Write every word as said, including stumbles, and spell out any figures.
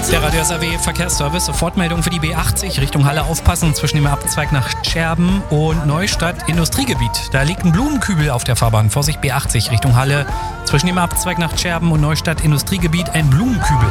Der Radio S R W Verkehrsservice, Sofortmeldung für die B achtzig Richtung Halle aufpassen zwischen dem Abzweig nach Scherben und Neustadt Industriegebiet. Da liegt ein Blumenkübel auf der Fahrbahn. Vorsicht, B achtzig Richtung Halle zwischen dem Abzweig nach Scherben und Neustadt Industriegebiet ein Blumenkübel.